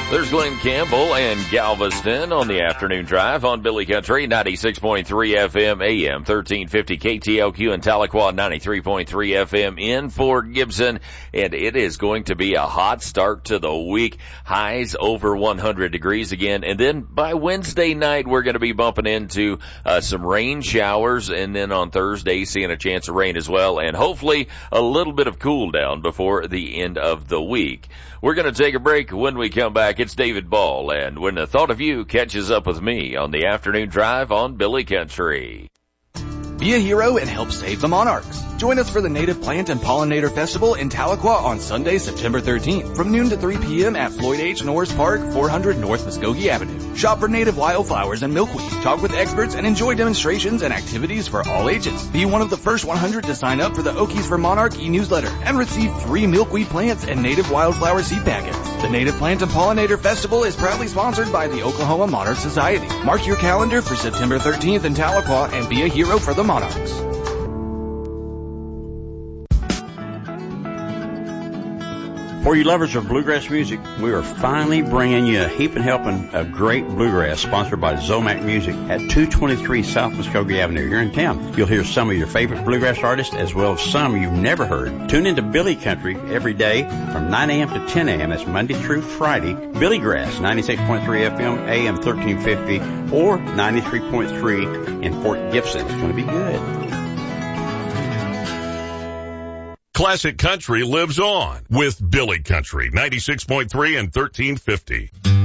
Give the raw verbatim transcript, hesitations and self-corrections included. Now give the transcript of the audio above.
There's Glenn Campbell and Galveston on the afternoon drive on Billy Country, ninety-six point three F M, A M thirteen fifty, K T L Q in Tahlequah, ninety-three point three F M in Fort Gibson. And it is going to be a hot start to the week. Highs over one hundred degrees again. And then by Wednesday night, we're going to be bumping into uh, some rain showers. And then on Thursday, seeing a chance of rain as well. And hopefully a little bit of cool down before the end of the week. We're going to take a break. When we come back, it's David Ball, and When the Thought of You catches up with me on the afternoon drive on Billy Country. Be a hero and help save the monarchs. Join us for the Native Plant and Pollinator Festival in Tahlequah on Sunday, September thirteenth, from noon to three p.m. at Floyd H. Norris Park, four hundred North Muskogee Avenue. Shop for native wildflowers and milkweed, talk with experts, and enjoy demonstrations and activities for all ages. Be one of the first one hundred to sign up for the Okies for Monarch e-newsletter and receive free milkweed plants and native wildflower seed packets. The Native Plant and Pollinator Festival is proudly sponsored by the Oklahoma Monarch Society. Mark your calendar for September thirteenth in Tahlequah and be a hero for the monarchs. For you lovers of bluegrass music, we are finally bringing you a heaping helping of great bluegrass sponsored by Zomac Music at two twenty-three South Muskogee Avenue here in town. You'll hear some of your favorite bluegrass artists as well as some you've never heard. Tune into Billy Country every day from nine a.m. to ten a.m. That's Monday through Friday. Billy Grass, ninety-six point three F M, A M thirteen fifty, or ninety-three point three in Fort Gibson. It's going to be good. Classic Country lives on with Billy Country, ninety-six point three and thirteen fifty.